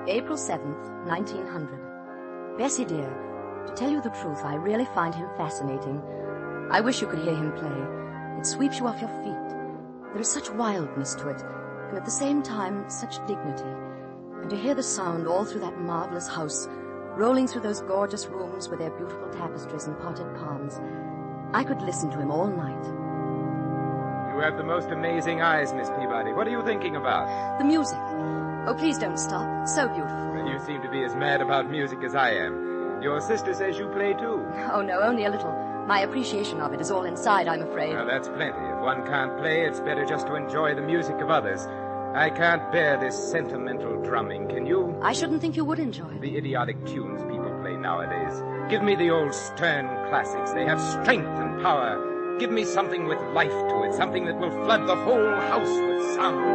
April 7th, 1900. Bessie dear, to tell you the truth, I really find him fascinating. I wish you could hear him play. It sweeps you off your feet. There is such wildness to it, and at the same time, such dignity. And to hear the sound all through that marvelous house, rolling through those gorgeous rooms with their beautiful tapestries and potted palms. I could listen to him all night. You have the most amazing eyes, Miss Peabody. What are you thinking about? The music. Oh, please don't stop. It's so beautiful. Well, you seem to be as mad about music as I am. Your sister says you play too. Oh, no, only a little. My appreciation of it is all inside, I'm afraid. Well, that's plenty. If one can't play, it's better just to enjoy the music of others. I can't bear this sentimental drumming, can you? I shouldn't think you would enjoy it. The idiotic tunes people play nowadays. Give me the old stern classics. They have strength and power. Give me something with life to it, something that will flood the whole house with sound.